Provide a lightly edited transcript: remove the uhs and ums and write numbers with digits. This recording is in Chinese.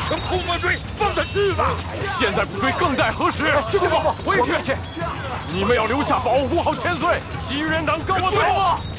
乘空魔追，放他去吧！ 现在不追更待何时？ 去父， 我也去。你们要留下保护好千岁。西域人党跟我走吧。